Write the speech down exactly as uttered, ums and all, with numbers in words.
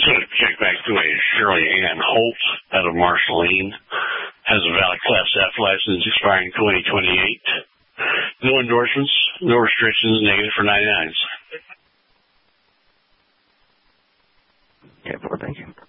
just want to check back to a Shirley Ann Holt out of Marceline. Has a valid Class F license expiring twenty twenty-eight. No endorsements, no restrictions, negative for ninety-nines. Yeah, thank you.